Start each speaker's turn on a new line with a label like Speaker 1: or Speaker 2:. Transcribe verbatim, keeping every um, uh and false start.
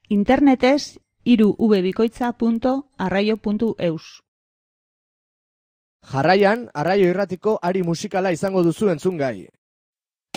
Speaker 1: Internetez hiru v bikoitza puntu arraio puntu eus.
Speaker 2: Jarraian, Arraio Irratiko ari musikala izango duzu entzungai.